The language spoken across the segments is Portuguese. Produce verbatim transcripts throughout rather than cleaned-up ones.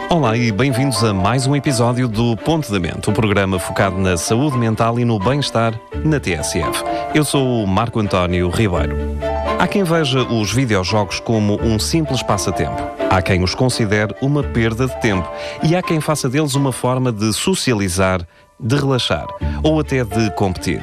Olá e bem-vindos a mais um episódio do Ponto da Mente, um programa focado na saúde mental e no bem-estar na T S F. Eu sou o Marco António Ribeiro. Há quem veja os videojogos como um simples passatempo. Há quem os considere uma perda de tempo. E há quem faça deles uma forma de socializar, de relaxar ou até de competir.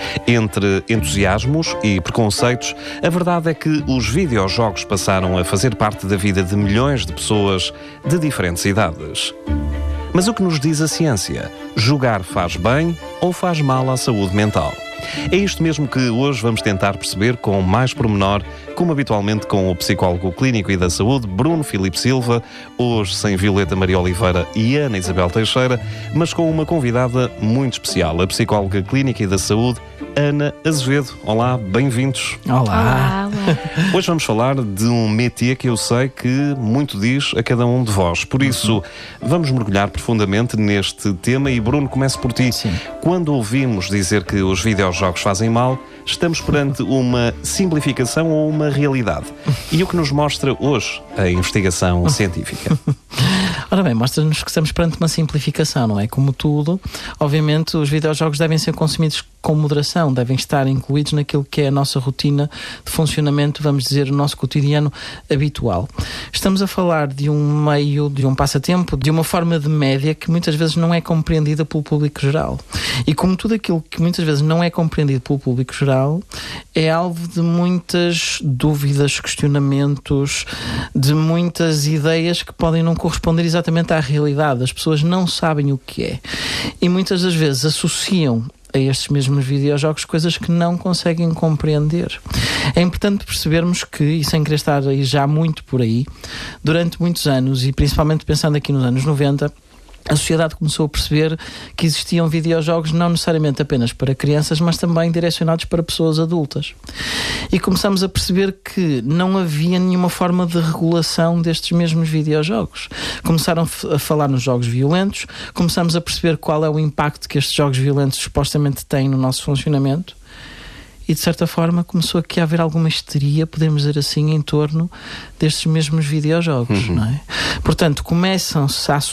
Entre entusiasmos e preconceitos, a verdade é que os videojogos passaram a fazer parte da vida de milhões de pessoas de diferentes idades. Mas o que nos diz a ciência? Jogar faz bem ou faz mal à saúde mental? É isto mesmo que hoje vamos tentar perceber com mais pormenor, como habitualmente com o psicólogo clínico e da saúde, Bruno Filipe Silva, hoje sem Violeta Maria Oliveira e Ana Isabel Teixeira, mas com uma convidada muito especial, a psicóloga clínica e da saúde, Ana Azevedo. Olá, bem-vindos. Olá. Olá, olá. Hoje vamos falar de um métier que eu sei que muito diz a cada um de vós. Por isso, vamos mergulhar profundamente neste tema e, Bruno, começo por ti. Sim. Quando ouvimos dizer que os videojogos fazem mal, estamos perante uma simplificação ou uma realidade? E o que nos mostra hoje a investigação científica? Ora bem, mostra-nos que estamos perante uma simplificação, não é? Como tudo, obviamente os videojogos devem ser consumidos com moderação, devem estar incluídos naquilo que é a nossa rotina de funcionamento, vamos dizer, o nosso cotidiano habitual. Estamos a falar de um meio, de um passatempo, de uma forma de média que muitas vezes não é compreendida pelo público geral. E como tudo aquilo que muitas vezes não é compreendido pelo público geral, é alvo de muitas dúvidas, questionamentos, de muitas ideias que podem não corresponder exatamente à realidade. As pessoas não sabem o que é. E muitas das vezes associam a estes mesmos videojogos coisas que não conseguem compreender. É importante percebermos que, e sem querer estar aí já muito por aí, durante muitos anos, e principalmente pensando aqui nos anos noventa, a sociedade começou a perceber que existiam videojogos não necessariamente apenas para crianças, mas também direcionados para pessoas adultas. E começamos a perceber que não havia nenhuma forma de regulação destes mesmos videojogos. Começaram a falar nos jogos violentos, começamos a perceber qual é o impacto que estes jogos violentos supostamente têm no nosso funcionamento. E, de certa forma, começou aqui a haver alguma histeria, podemos dizer assim, em torno destes mesmos videojogos, uhum. não é? Portanto, começam-se a associar